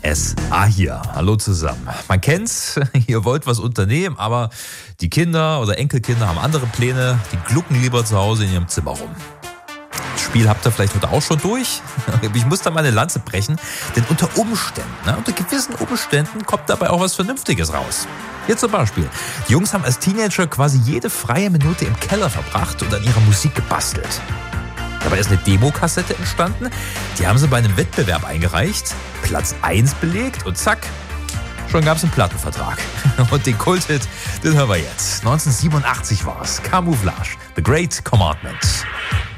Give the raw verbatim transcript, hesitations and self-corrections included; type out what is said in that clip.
S A hier. Hallo zusammen. Man kennt's, ihr wollt was unternehmen, aber die Kinder oder Enkelkinder haben andere Pläne. Die glucken lieber zu Hause in ihrem Zimmer rum. Das Spiel habt ihr vielleicht heute auch schon durch. Ich muss da mal eine Lanze brechen, denn unter Umständen, ne, unter gewissen Umständen kommt dabei auch was Vernünftiges raus. Hier zum Beispiel. Die Jungs haben als Teenager quasi jede freie Minute im Keller verbracht und an ihrer Musik gebastelt. Dabei ist eine Demokassette entstanden, die haben sie bei einem Wettbewerb eingereicht, Platz eins belegt und zack, schon gab es einen Plattenvertrag. Und den Kulthit, den hören wir jetzt. neunzehnhundertsiebenundachtzig war es. Camouflage, The Great Commandment.